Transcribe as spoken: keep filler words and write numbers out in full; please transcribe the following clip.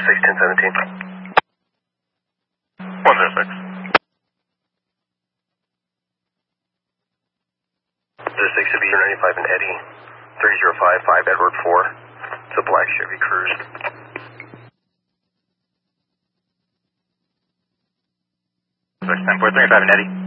six ten seventeen. one zero six. zero six to be ninety-five and Eddie. three zero five five Edward four. It's a black Chevy Cruze. ten point three five and Eddie.